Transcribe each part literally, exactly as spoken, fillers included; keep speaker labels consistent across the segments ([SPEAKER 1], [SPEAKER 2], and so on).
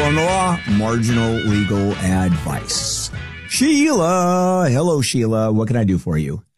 [SPEAKER 1] on the law, marginal legal advice. Sheila. Hello, Sheila. What can I do for you?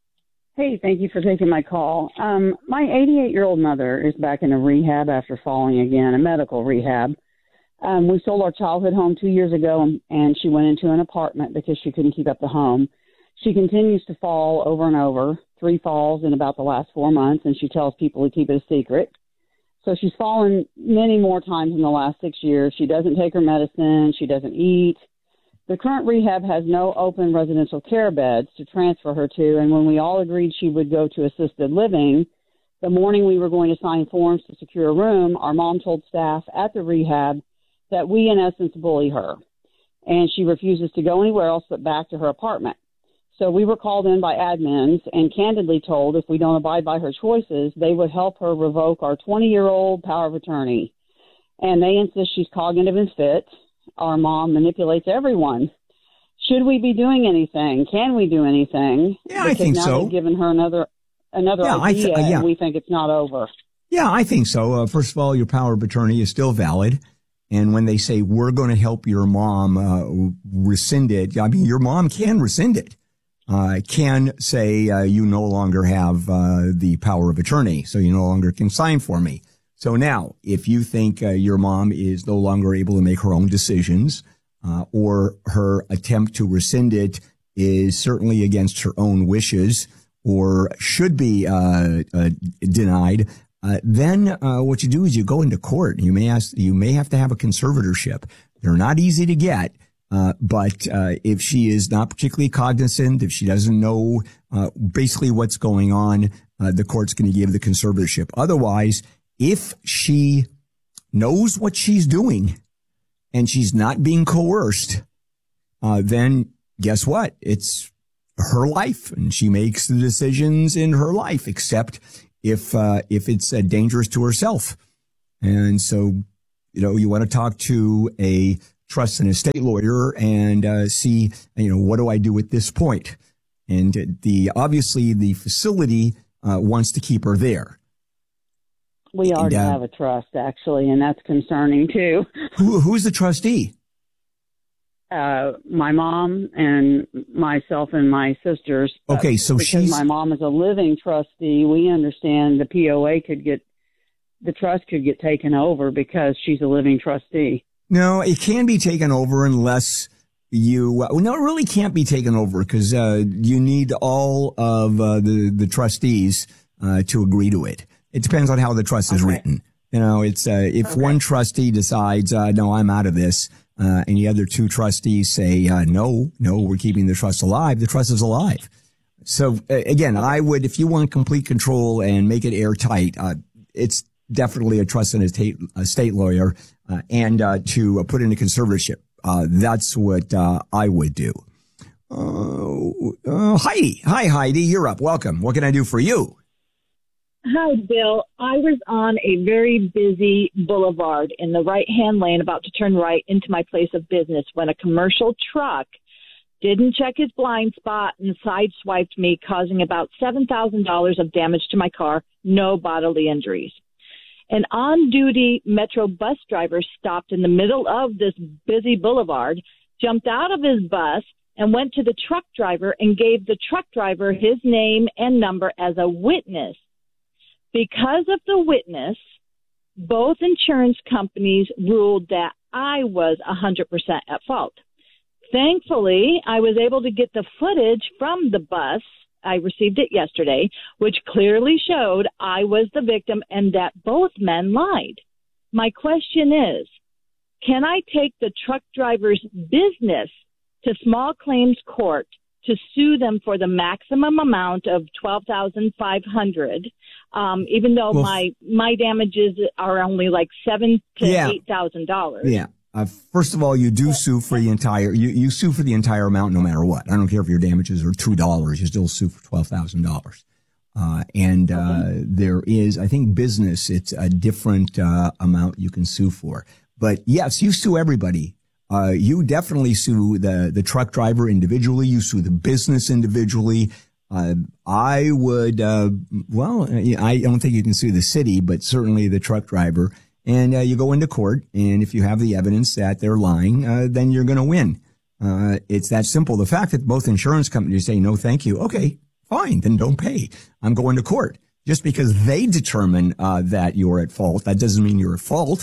[SPEAKER 2] Hey, thank you for taking my call. Um, my eighty-eight-year-old mother is back in a rehab after falling again, a medical rehab. Um, we sold our childhood home two years ago, and, and she went into an apartment because she couldn't keep up the home. She continues to fall over and over, three falls in about the last four months, and she tells people to keep it a secret. So she's fallen many more times in the last six years. She doesn't take her medicine. She doesn't eat. The current rehab has no open residential care beds to transfer her to, and when we all agreed she would go to assisted living, the morning we were going to sign forms to secure a room, our mom told staff at the rehab that we, in essence, bully her, and she refuses to go anywhere else but back to her apartment. So we were called in by admins and candidly told if we don't abide by her choices, they would help her revoke our twenty-year-old power of attorney. And they insist she's cognitive and fit. Our mom manipulates everyone. Should we be doing anything? Can we do anything?
[SPEAKER 1] Yeah, I think
[SPEAKER 2] now
[SPEAKER 1] so.
[SPEAKER 2] They've given her another another
[SPEAKER 1] yeah,
[SPEAKER 2] idea,
[SPEAKER 1] I th- uh, yeah.
[SPEAKER 2] and we think it's not over.
[SPEAKER 1] Yeah, I think so. Uh, first of all, your power of attorney is still valid. And when they say, we're going to help your mom uh, rescind it, I mean, your mom can rescind it. Uh, can say uh, you no longer have uh, the power of attorney, so you no longer can sign for me. So now, if you think uh, your mom is no longer able to make her own decisions, uh, or her attempt to rescind it is certainly against her own wishes, or should be uh, uh, denied, uh, then uh, what you do is you go into court. You may ask, you may have to have a conservatorship. They're not easy to get. Uh, but, uh, if she is not particularly cognizant, if she doesn't know, uh, basically what's going on, uh, the court's going to give the conservatorship. Otherwise, if she knows what she's doing and she's not being coerced, uh, then guess what? It's her life and she makes the decisions in her life, except if, uh, if it's uh, dangerous to herself. And so, you know, you want to talk to a trust and estate lawyer and uh, see, you know, what do I do at this point? And the obviously the facility uh, wants to keep her there.
[SPEAKER 2] We already and, uh, have a trust, actually, and that's concerning too.
[SPEAKER 1] Who who's the trustee?
[SPEAKER 2] Uh, my mom and myself and my sisters.
[SPEAKER 1] Okay, so
[SPEAKER 2] because
[SPEAKER 1] she's
[SPEAKER 2] my mom is a living trustee. We understand the P O A could get the trust could get taken over because she's a living trustee.
[SPEAKER 1] No, it can be taken over unless you, uh, no, it really can't be taken over because, uh, you need all of, uh, the, the trustees, uh, to agree to it. It depends on how the trust is
[SPEAKER 2] okay.
[SPEAKER 1] written. You know, it's, uh, if okay. one trustee decides, uh, no, I'm out of this, uh, and the other two trustees say, uh, no, no, we're keeping the trust alive, the trust is alive. So, uh, again, I would, if you want complete control and make it airtight, uh, it's definitely a trust and estate, a state lawyer. Uh, and uh, to uh, put in a conservatorship. Uh, that's what uh, I would do. Uh, uh, Heidi. Hi, Heidi. You're up. Welcome. What can I do for you?
[SPEAKER 3] Hi, Bill. I was on a very busy boulevard in the right-hand lane about to turn right into my place of business when a commercial truck didn't check his blind spot and sideswiped me, causing about seven thousand dollars of damage to my car, no bodily injuries. An on-duty Metro bus driver stopped in the middle of this busy boulevard, jumped out of his bus, and went to the truck driver and gave the truck driver his name and number as a witness. Because of the witness, both insurance companies ruled that I was one hundred percent at fault. Thankfully, I was able to get the footage from the bus. I received it yesterday, which clearly showed I was the victim and that both men lied. My question is, can I take the truck driver's business to small claims court to sue them for the maximum amount of twelve thousand five hundred dollars, um, even though well, my my damages are only like seven to
[SPEAKER 1] yeah.
[SPEAKER 3] eight thousand dollars?
[SPEAKER 1] Yeah. Uh, first of all, you do sue for the entire, you, you sue for the entire amount no matter what. I don't care if your damages are two dollars, you still sue for twelve thousand dollars. Uh, and, uh, okay. there is, I think business, it's a different, uh, amount you can sue for. But yes, you sue everybody. Uh, you definitely sue the, the truck driver individually. You sue the business individually. Uh, I would, uh, well, I don't think you can sue the city, but certainly the truck driver. And uh, you go into court, and if you have the evidence that they're lying, uh, then you're going to win. Uh, it's that simple. The fact that both insurance companies say, no, thank you. Okay, fine, then don't pay. I'm going to court. Just because they determine uh, that you're at fault, that doesn't mean you're at fault.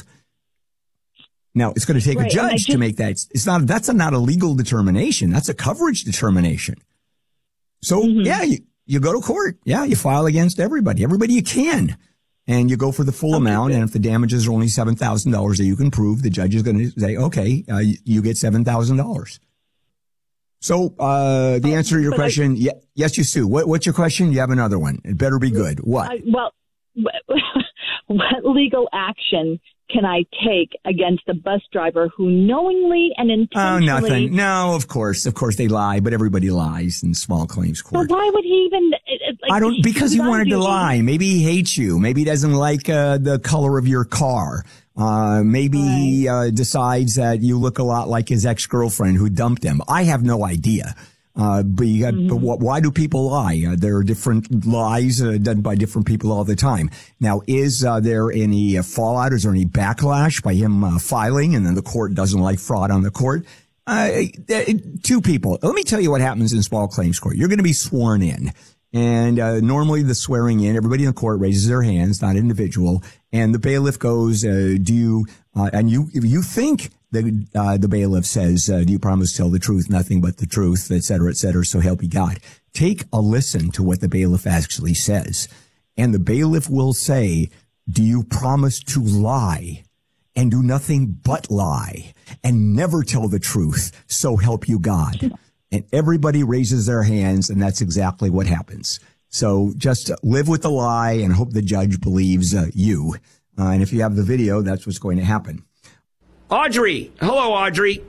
[SPEAKER 1] Now, it's going to take right, a judge just, to make that. It's not, that's a, not a legal determination. That's a coverage determination. So, mm-hmm. yeah, you, you go to court. Yeah, you file against everybody, everybody you can. And you go for the full okay, amount. Good. And if the damages are only seven thousand dollars that you can prove, the judge is going to say, okay, uh, you get seven thousand dollars. So, uh, the answer to your but question, I, yeah, yes, you sue. What, what's your question? You have another one. It better be good. What?
[SPEAKER 3] I, well, what legal action can I take against a bus driver who knowingly and intentionally...
[SPEAKER 1] Oh, nothing. No, of course. Of course they lie, but everybody lies in small claims court.
[SPEAKER 3] But why would he even... Like,
[SPEAKER 1] I don't... Because he wanted to lie. Maybe he hates you. Maybe he doesn't like uh, the color of your car. Uh, maybe right. he uh, decides that you look a lot like his ex-girlfriend who dumped him. I have no idea. Uh, but, you got, mm-hmm. but what, why do people lie? Uh, there are different lies uh, done by different people all the time. Now, is uh, there any uh, fallout? Is there any backlash by him uh, filing, and then the court doesn't like fraud on the court? Uh, two people. Let me tell you what happens in small claims court. You're going to be sworn in. And uh, normally the swearing in, everybody in the court raises their hands, not individual. And the bailiff goes, uh, do you, uh, and you, if you think the, uh, the bailiff says, uh, do you promise to tell the truth, nothing but the truth, et cetera, et cetera, so help you God. Take a listen to what the bailiff actually says. And the bailiff will say, do you promise to lie and do nothing but lie and never tell the truth, so help you God. And everybody raises their hands, and that's exactly what happens. So just live with the lie and hope the judge believes uh, you. Uh, and if you have the video, that's what's going to happen.
[SPEAKER 4] Audrey. Hello, Audrey.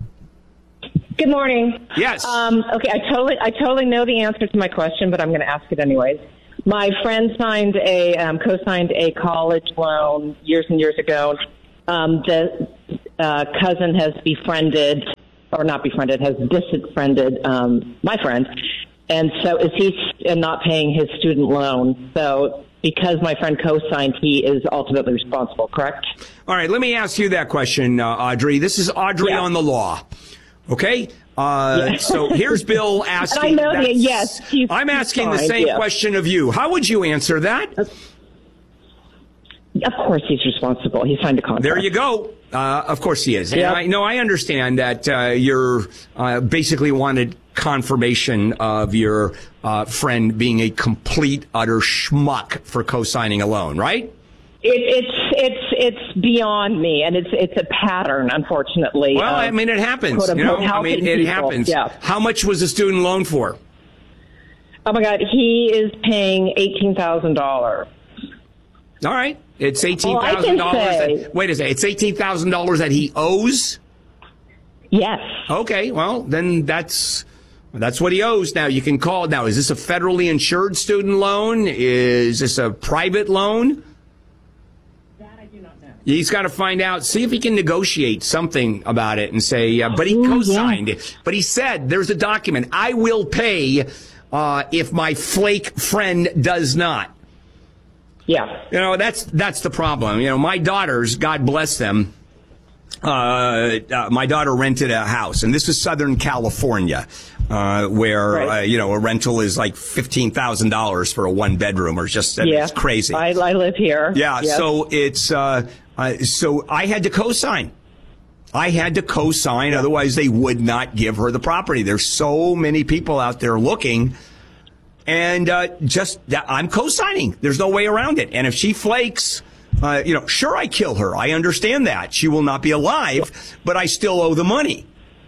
[SPEAKER 5] Good morning.
[SPEAKER 4] Yes.
[SPEAKER 5] Um, okay, I totally, I totally know the answer to my question, but I'm going to ask it anyways. My friend signed a, um, co-signed a college loan years and years ago. Um, the uh, cousin has befriended, or not befriended, has disfriended um, my friend. And so is he not paying his student loan? So because my friend co-signed, he is ultimately responsible, correct?
[SPEAKER 4] All right, let me ask you that question, uh, Audrey. This is Audrey yeah. on the law. Okay? Uh, yeah. So here's Bill asking.
[SPEAKER 5] I know that, yes. He's,
[SPEAKER 4] I'm asking
[SPEAKER 5] he's
[SPEAKER 4] the same
[SPEAKER 5] yeah.
[SPEAKER 4] question of you. How would you answer that?
[SPEAKER 5] Of course he's responsible. He signed a contract.
[SPEAKER 4] There you go. Uh, of course he is. Yep. And I, no, I understand that uh, you're uh, basically wanted confirmation of your uh, friend being a complete, utter schmuck for co-signing a loan, right?
[SPEAKER 5] It, it's it's it's beyond me, and it's it's a pattern, unfortunately.
[SPEAKER 4] Well, I mean, it happens. You know, I mean, it
[SPEAKER 5] people.
[SPEAKER 4] happens.
[SPEAKER 5] Yeah.
[SPEAKER 4] How much was the student loan for?
[SPEAKER 5] Oh my God, he is paying eighteen thousand dollars.
[SPEAKER 4] All right, it's eighteen thousand dollars.
[SPEAKER 5] Well,
[SPEAKER 4] wait a second, it's eighteen thousand dollars that he owes.
[SPEAKER 5] Yes.
[SPEAKER 4] Okay, well then that's. That's what he owes. Now, you can call. Now, is this a federally insured student loan? Is this a private loan?
[SPEAKER 5] That I do not know.
[SPEAKER 4] He's got to find out, see if he can negotiate something about it and say, uh, but he co-signed
[SPEAKER 5] yeah.
[SPEAKER 4] it. But he said, there's a document, I will pay uh, if my flake friend does not.
[SPEAKER 5] Yeah.
[SPEAKER 4] You know, that's that's the problem. You know, my daughters, God bless them, uh, uh, my daughter rented a house, and this is Southern California. Uh, where, right. uh, you know, a rental is like fifteen thousand dollars for a one bedroom or just,
[SPEAKER 5] yeah.
[SPEAKER 4] it's crazy.
[SPEAKER 5] I, I live here.
[SPEAKER 4] Yeah.
[SPEAKER 5] Yes.
[SPEAKER 4] So it's, uh, uh, so I had to co-sign. I had to co-sign. Yeah. Otherwise they would not give her the property. There's so many people out there looking, and, uh, just, I'm co-signing. There's no way around it. And if she flakes, uh, you know, sure, I kill her. I understand that. She will not be alive, but I still owe the money.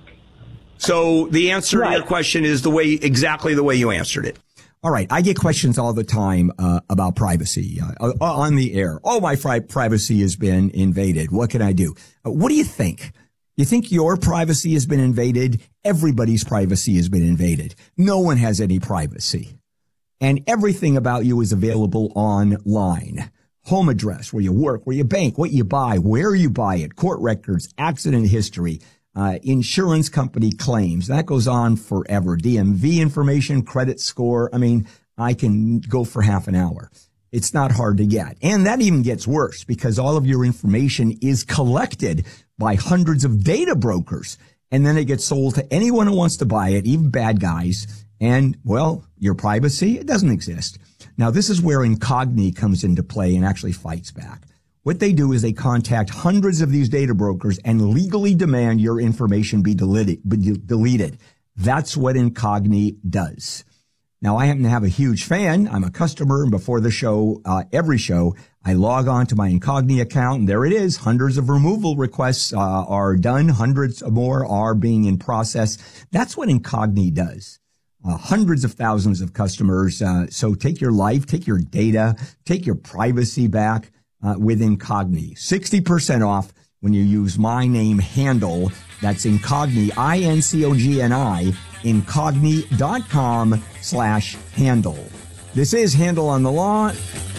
[SPEAKER 4] So the answer right. to your question is the way, exactly the way you answered it.
[SPEAKER 1] All right. I get questions all the time uh, about privacy uh, on the air. Oh, my fri- privacy has been invaded. What can I do? Uh, what do you think? You think your privacy has been invaded? Everybody's privacy has been invaded. No one has any privacy. And everything about you is available online. Home address, where you work, where you bank, what you buy, where you buy it, court records, accident history. Uh, insurance company claims. That goes on forever. D M V information, credit score. I mean, I can go for half an hour. it's not hard to get. And that even gets worse because all of your information is collected by hundreds of data brokers. And then it gets sold to anyone who wants to buy it, even bad guys. And, well, your privacy, it doesn't exist. Now, this is where Incogni comes into play and actually fights back. What they do is they contact hundreds of these data brokers and legally demand your information be deleted. Be deleted. That's what Incogni does. Now, I happen to have a huge fan. I'm a customer, and before the show, uh, every show, I log on to my Incogni account, and there it is. Hundreds of removal requests uh, are done. Hundreds more are being in process. That's what Incogni does. Uh, hundreds of thousands of customers. Uh, so take your life, take your data, take your privacy back uh, with Incogni. sixty percent off when you use my name handle. That's Incogni, I N C O G N I, Incogni.com slash handle. This is Handle on the Law.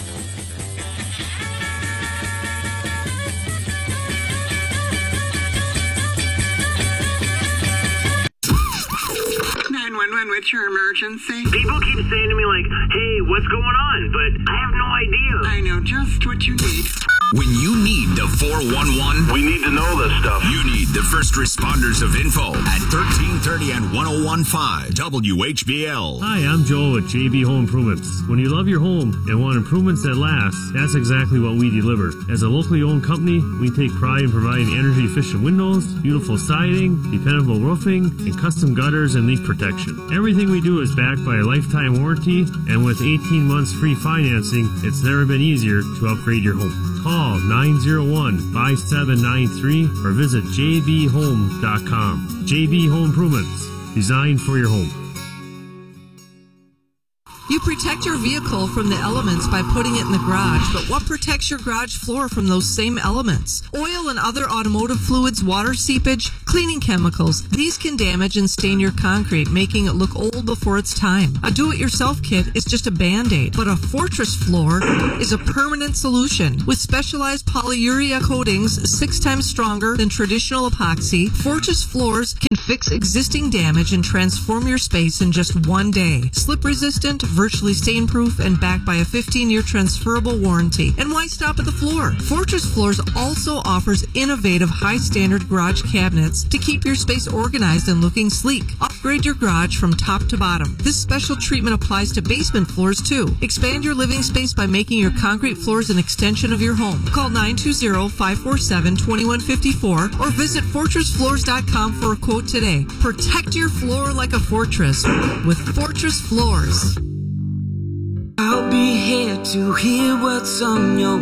[SPEAKER 6] nine one one, what's your emergency?
[SPEAKER 7] People keep saying to me like, hey, what's going on? But I have no idea.
[SPEAKER 6] I know just what you need.
[SPEAKER 8] When you need the four one one,
[SPEAKER 7] we need to know this stuff.
[SPEAKER 8] You need the first responders of info at thirteen thirty and ten fifteen W H B L.
[SPEAKER 9] Hi, I'm Joel at J B Home Improvements. When you love your home and want improvements that last, that's exactly what we deliver. As a locally owned company, we take pride in providing energy efficient windows, beautiful siding, dependable roofing, and custom gutters and leak protection. Everything we do is backed by a lifetime warranty, and with eighteen months free financing, it's never been easier to upgrade your home. Call nine oh one, five seven nine three or visit j b home dot com. J B Home Improvements, designed for your home.
[SPEAKER 10] You protect your vehicle from the elements by putting it in the garage, but what protects your garage floor from those same elements? Oil and other automotive fluids, water seepage, cleaning chemicals. These can damage and stain your concrete, making it look old before its time. A do-it-yourself kit is just a Band-Aid, but a Fortress floor is a permanent solution. With specialized polyurea coatings six times stronger than traditional epoxy, Fortress floors can fix existing damage and transform your space in just one day. Slip-resistant, virtually stain-proof, and backed by a fifteen-year transferable warranty. And why stop at the floor? Fortress Floors also offers innovative, high-standard garage cabinets to keep your space organized and looking sleek. Upgrade your garage from top to bottom. This special treatment applies to basement floors, too. Expand your living space by making your concrete floors an extension of your home. Call nine two zero, five four seven, two one five four or visit fortress floors dot com for a quote today. Protect your floor like a fortress with Fortress Floors.
[SPEAKER 11] I'll be here to hear what's on your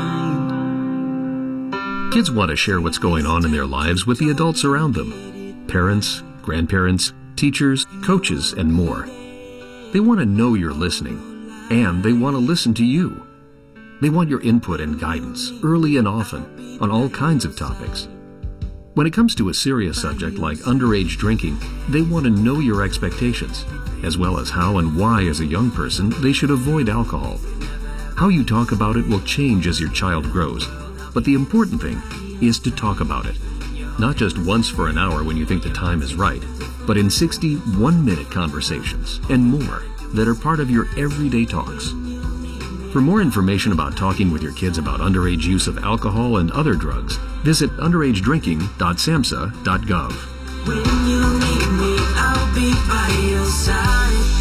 [SPEAKER 11] mind.
[SPEAKER 12] Kids want to share what's going on in their lives with the adults around them. Parents, grandparents, teachers, coaches, and more. They want to know you're listening, and they want to listen to you. They want your input and guidance, early and often, on all kinds of topics. When it comes to a serious subject like underage drinking, they want to know your expectations, as well as how and why as a young person they should avoid alcohol. How you talk about it will change as your child grows, but the important thing is to talk about it. Not just once for an hour when you think the time is right, but in sixty one-minute conversations and more that are part of your everyday talks. For more information about talking with your kids about underage use of alcohol and other drugs, visit underage drinking dot samhsa dot gov.
[SPEAKER 11] When you need me, I'll be by your side.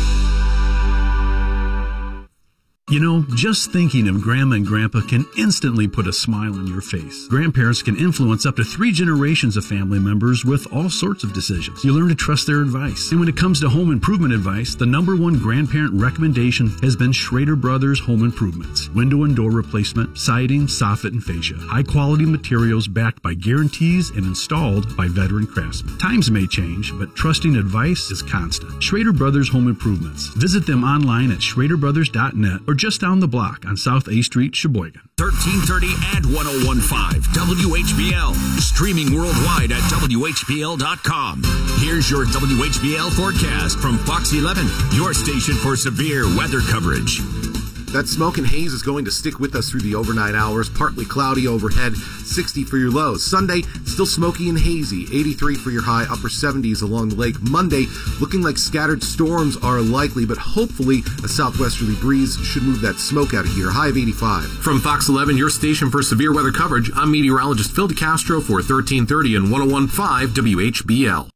[SPEAKER 13] You know, just thinking of Grandma and Grandpa can instantly put a smile on your face. Grandparents can influence up to three generations of family members with all sorts of decisions. You learn to trust their advice. And when it comes to home improvement advice, the number one grandparent recommendation has been Schrader Brothers Home Improvements. Window and door replacement, siding, soffit, and fascia. High quality materials backed by guarantees and installed by veteran craftsmen. Times may change, but trusting advice is constant. Schrader Brothers Home Improvements. Visit them online at schrader brothers dot net or just down the block on South A Street, Sheboygan.
[SPEAKER 8] thirteen thirty and ten fifteen W H B L. Streaming worldwide at W H B L dot com. Here's your W H B L forecast from Fox eleven, your station for severe weather coverage.
[SPEAKER 14] That smoke and haze is going to stick with us through the overnight hours. Partly cloudy overhead, sixty for your lows. Sunday, still smoky and hazy, eighty-three for your high, upper seventies along the lake. Monday, looking like scattered storms are likely, but hopefully a southwesterly breeze should move that smoke out of here. High of eighty-five.
[SPEAKER 15] From Fox eleven, your station for severe weather coverage, I'm meteorologist Phil DeCastro for thirteen thirty and one oh one point five W H B L.